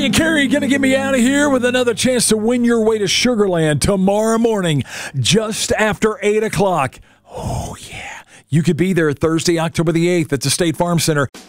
Mariah Carey going to get me out of here with another chance to win your way to Sugarland tomorrow morning, just after 8 o'clock. Oh, yeah. You could be there Thursday, October the 8th at the State Farm Center.